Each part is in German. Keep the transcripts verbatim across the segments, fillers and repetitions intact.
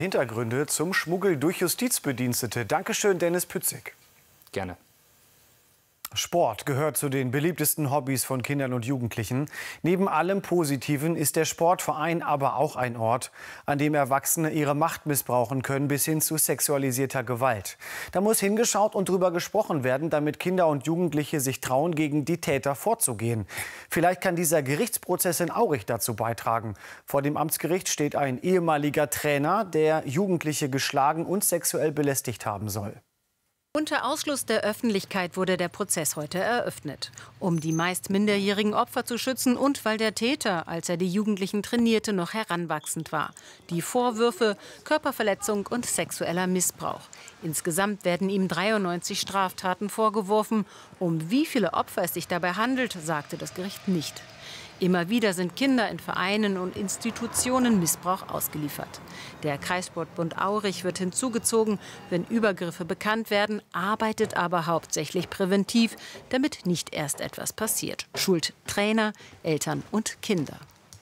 Hintergründe zum Schmuggel durch Justizbedienstete. Dankeschön, Dennis Pützig. Gerne. Sport gehört zu den beliebtesten Hobbys von Kindern und Jugendlichen. Neben allem Positiven ist der Sportverein aber auch ein Ort, an dem Erwachsene ihre Macht missbrauchen können, bis hin zu sexualisierter Gewalt. Da muss hingeschaut und drüber gesprochen werden, damit Kinder und Jugendliche sich trauen, gegen die Täter vorzugehen. Vielleicht kann dieser Gerichtsprozess in Aurich dazu beitragen. Vor dem Amtsgericht steht ein ehemaliger Trainer, der Jugendliche geschlagen und sexuell belästigt haben soll. Unter Ausschluss der Öffentlichkeit wurde der Prozess heute eröffnet. Um die meist minderjährigen Opfer zu schützen und weil der Täter, als er die Jugendlichen trainierte, noch heranwachsend war. Die Vorwürfe: Körperverletzung und sexueller Missbrauch. Insgesamt werden ihm dreiundneunzig Straftaten vorgeworfen. Um wie viele Opfer es sich dabei handelt, sagte das Gericht nicht. Immer wieder sind Kinder in Vereinen und Institutionen Missbrauch ausgeliefert. Der Kreissportbund Aurich wird hinzugezogen, wenn Übergriffe bekannt werden, arbeitet aber hauptsächlich präventiv, damit nicht erst etwas passiert. Schuld Trainer, Eltern und Kinder.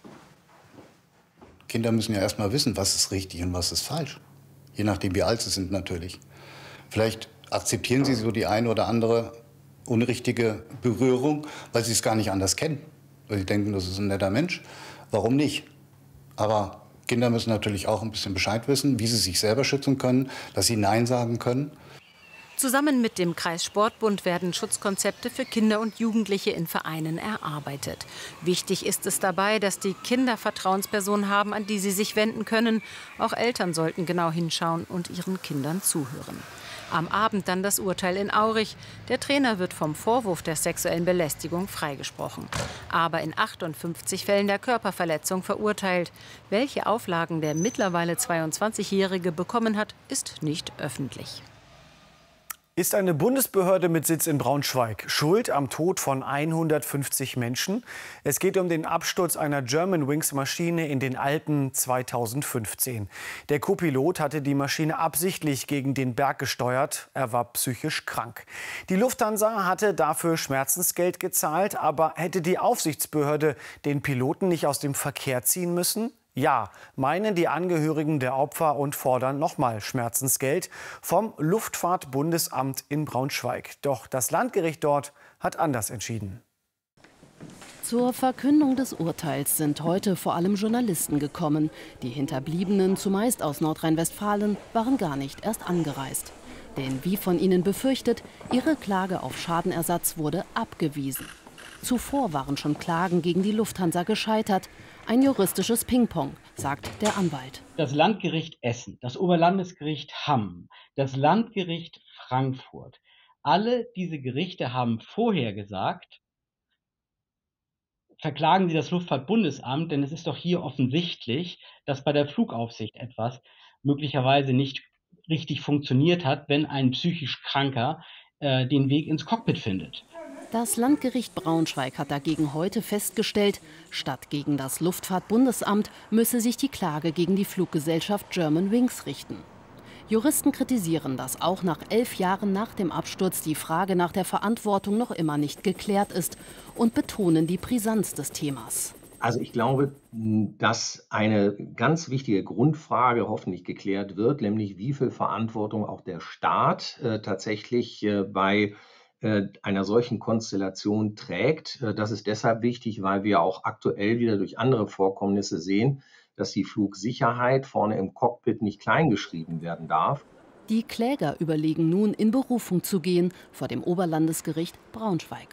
Kinder müssen ja erst mal wissen, was ist richtig und was ist falsch. Je nachdem, wie alt sie sind natürlich. Vielleicht akzeptieren sie so die eine oder andere unrichtige Berührung, weil sie es gar nicht anders kennen. Weil sie denken, das ist ein netter Mensch. Warum nicht? Aber Kinder müssen natürlich auch ein bisschen Bescheid wissen, wie sie sich selber schützen können, dass sie Nein sagen können. Zusammen mit dem Kreissportbund werden Schutzkonzepte für Kinder und Jugendliche in Vereinen erarbeitet. Wichtig ist es dabei, dass die Kinder Vertrauenspersonen haben, an die sie sich wenden können. Auch Eltern sollten genau hinschauen und ihren Kindern zuhören. Am Abend dann das Urteil in Aurich. Der Trainer wird vom Vorwurf der sexuellen Belästigung freigesprochen. Aber in achtundfünfzig Fällen der Körperverletzung verurteilt. Welche Auflagen der mittlerweile zweiundzwanzigjährige bekommen hat, ist nicht öffentlich. Ist eine Bundesbehörde mit Sitz in Braunschweig schuld am Tod von hundertfünfzig Menschen? Es geht um den Absturz einer Germanwings-Maschine in den Alpen zweitausendfünfzehn. Der Co-Pilot hatte die Maschine absichtlich gegen den Berg gesteuert. Er war psychisch krank. Die Lufthansa hatte dafür Schmerzensgeld gezahlt. Aber hätte die Aufsichtsbehörde den Piloten nicht aus dem Verkehr ziehen müssen? Ja, meinen die Angehörigen der Opfer und fordern nochmal Schmerzensgeld vom Luftfahrtbundesamt in Braunschweig. Doch das Landgericht dort hat anders entschieden. Zur Verkündung des Urteils sind heute vor allem Journalisten gekommen. Die Hinterbliebenen, zumeist aus Nordrhein-Westfalen, waren gar nicht erst angereist. Denn wie von ihnen befürchtet, ihre Klage auf Schadenersatz wurde abgewiesen. Zuvor waren schon Klagen gegen die Lufthansa gescheitert. Ein juristisches Ping-Pong, sagt der Anwalt. Das Landgericht Essen, das Oberlandesgericht Hamm, das Landgericht Frankfurt. Alle diese Gerichte haben vorher gesagt, verklagen Sie das Luftfahrtbundesamt, denn es ist doch hier offensichtlich, dass bei der Flugaufsicht etwas möglicherweise nicht richtig funktioniert hat, wenn ein psychisch Kranker äh, den Weg ins Cockpit findet. Das Landgericht Braunschweig hat dagegen heute festgestellt, statt gegen das Luftfahrtbundesamt müsse sich die Klage gegen die Fluggesellschaft Germanwings richten. Juristen kritisieren, dass auch nach elf Jahren nach dem Absturz die Frage nach der Verantwortung noch immer nicht geklärt ist und betonen die Brisanz des Themas. Also ich glaube, dass eine ganz wichtige Grundfrage hoffentlich geklärt wird, nämlich wie viel Verantwortung auch der Staat äh, tatsächlich äh, bei einer solchen Konstellation trägt. Das ist deshalb wichtig, weil wir auch aktuell wieder durch andere Vorkommnisse sehen, dass die Flugsicherheit vorne im Cockpit nicht kleingeschrieben werden darf. Die Kläger überlegen nun, in Berufung zu gehen vor dem Oberlandesgericht Braunschweig.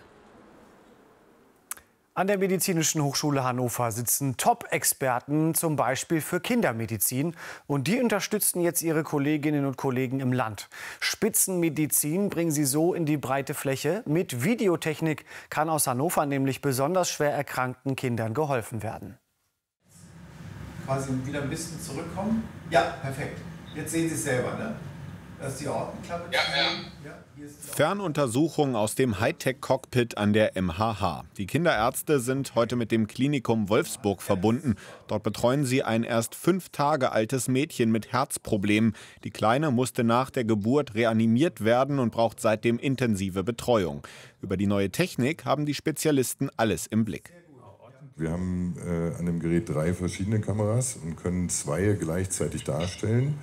An der Medizinischen Hochschule Hannover sitzen Top-Experten, zum Beispiel für Kindermedizin. Und die unterstützen jetzt ihre Kolleginnen und Kollegen im Land. Spitzenmedizin bringen sie so in die breite Fläche. Mit Videotechnik kann aus Hannover nämlich besonders schwer erkrankten Kindern geholfen werden. Quasi wieder ein bisschen zurückkommen. Ja, perfekt. Jetzt sehen Sie es selber, ne? Das ist die Ortenklappe. Ja, ja. Ja, Fernuntersuchung aus dem Hightech-Cockpit an der M H H. Die Kinderärzte sind heute mit dem Klinikum Wolfsburg verbunden. Dort betreuen sie ein erst fünf Tage altes Mädchen mit Herzproblemen. Die Kleine musste nach der Geburt reanimiert werden und braucht seitdem intensive Betreuung. Über die neue Technik haben die Spezialisten alles im Blick. Wir haben äh, an dem Gerät drei verschiedene Kameras und können zwei gleichzeitig darstellen.